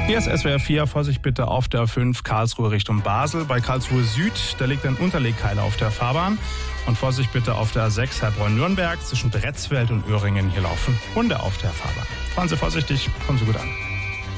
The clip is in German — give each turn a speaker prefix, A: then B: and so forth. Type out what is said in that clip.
A: Hier ist SWR 4, Vorsicht bitte auf der 5 Karlsruhe Richtung Basel. Bei Karlsruhe Süd, da liegt ein Unterlegkeiler auf der Fahrbahn. Und Vorsicht bitte auf der 6 Heilbronn-Nürnberg zwischen Bretzfeld und Öhringen. Hier laufen Hunde auf der Fahrbahn. Fahren Sie vorsichtig, kommen Sie gut an.